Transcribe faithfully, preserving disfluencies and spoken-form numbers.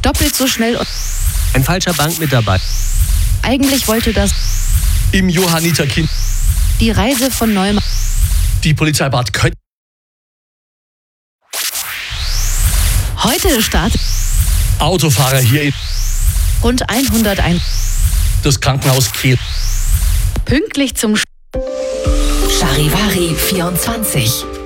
Doppelt so schnell und Ein falscher Bankmitarbeiter. eigentlich wollte das Im Johanniterkind. die Reise von Neumann. Die Polizei Bad Köln. Heute startet Autofahrer hier in rund hunderteins das Krankenhaus Kehl. pünktlich zum Charivari vierundzwanzig.